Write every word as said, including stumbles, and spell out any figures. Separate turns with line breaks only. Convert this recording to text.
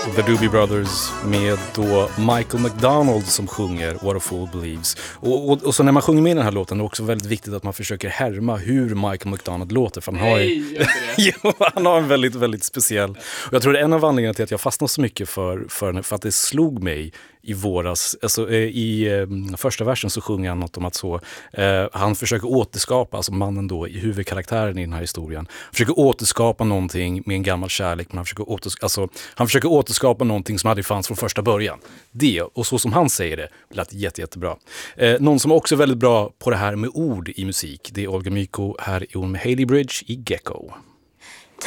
The Doobie Brothers med då Michael McDonald som sjunger What a Fool Believes. Och, och, och så när man sjunger med den här låten är det också väldigt viktigt att man försöker härma hur Michael McDonald låter. För han har,
Nej, gör inte det.
jo, han har en väldigt, väldigt speciell. Och jag tror det är en av anledningarna till att jag fastnade så mycket för, för, för att det slog mig i våras. Alltså, i eh, första versen så sjunger han något om att så, eh, han försöker återskapa, alltså mannen då i huvudkaraktären i den här historien, försöker återskapa någonting med en gammal kärlek, men han försöker, åters- alltså, han försöker återskapa någonting som hade fanns från första början. Det, och så som han säger det, lät jätte, jättebra. Eh, någon som också är väldigt bra på det här med ord i musik, det är Olga Myko. Här är hon med Hailey Bridge i Gecko.